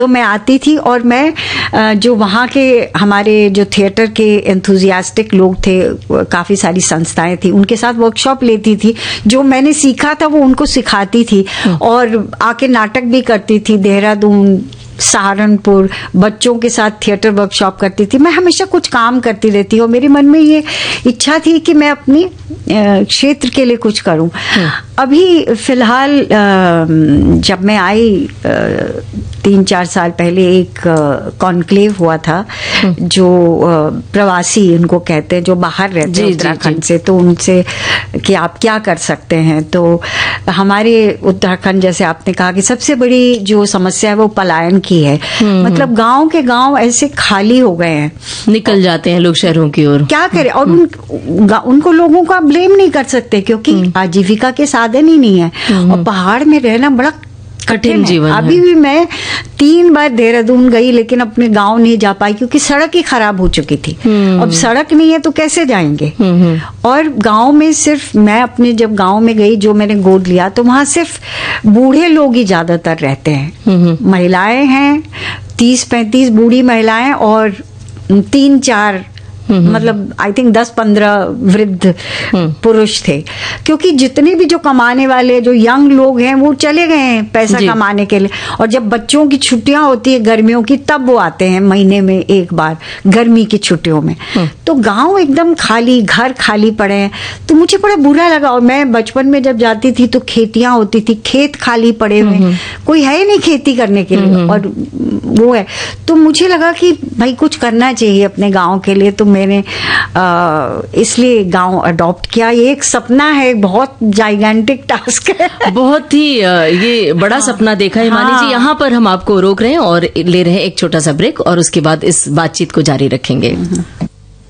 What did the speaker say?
तो मैं आती थी और मैं जो वहाँ के हमारे जो थिएटर के एंथुजियास्टिक लोग थे, काफ़ी सारी संस्थाएं थी, उनके साथ वर्कशॉप लेती थी। जो मैंने सीखा था वो उनको सिखाती थी और आके नाटक भी करती थी। देहरादून, सहारनपुर बच्चों के साथ थिएटर वर्कशॉप करती थी। मैं हमेशा कुछ काम करती रहती हूँ। मेरे मन में ये इच्छा थी कि मैं अपनी क्षेत्र के लिए कुछ करूं। अभी फिलहाल जब मैं आई 3-4 साल पहले, एक कॉन्क्लेव हुआ था जो प्रवासी उनको कहते हैं, जो बाहर रहते हैं उत्तराखंड से, तो उनसे कि आप क्या कर सकते हैं। तो हमारे उत्तराखंड, जैसे आपने कहा कि सबसे बड़ी जो समस्या है वो पलायन की है। मतलब गांव के गांव ऐसे खाली हो गए हैं, निकल जाते हैं लोग शहरों की ओर। क्या करें, और उनको लोगों को आप ब्लेम नहीं कर सकते क्योंकि आजीविका के साधन ही नहीं है और पहाड़ में रहना बड़ा कठिन जीवन। अभी भी मैं 3 बार देहरादून गई लेकिन अपने गांव नहीं जा पाई क्योंकि सड़क ही खराब हो चुकी थी। अब सड़क नहीं है तो कैसे जाएंगे। और गांव में सिर्फ मैं अपने जब गांव में गई, जो मैंने गोद लिया, तो वहां सिर्फ बूढ़े लोग ही ज्यादातर रहते हैं। महिलाएं हैं 30-35 बूढ़ी महिलाएं और 3-4 मतलब आई थिंक 10-15 वृद्ध पुरुष थे, क्योंकि जितने भी जो कमाने वाले जो यंग लोग हैं वो चले गए हैं पैसा कमाने के लिए। और जब बच्चों की छुट्टियां होती है गर्मियों की, तब वो आते हैं महीने में एक बार, गर्मी की छुट्टियों में। तो गांव एकदम खाली, घर खाली पड़े हैं। तो मुझे बड़ा बुरा लगा। और मैं बचपन में जब जाती थी तो खेतियां होती थी, खेत खाली पड़े हुए, कोई है नहीं खेती करने के लिए, और वो है। तो मुझे लगा कि भाई कुछ करना चाहिए अपने गांव के लिए। तो मैंने इसलिए गांव अडॉप्ट किया। ये एक सपना है, बहुत जाइगेंटिक टास्क है। बहुत ही ये बड़ा सपना देखा है हिमानी जी। यहाँ पर हम आपको रोक रहे हैं और ले रहे हैं एक छोटा सा ब्रेक, और उसके बाद इस बातचीत को जारी रखेंगे।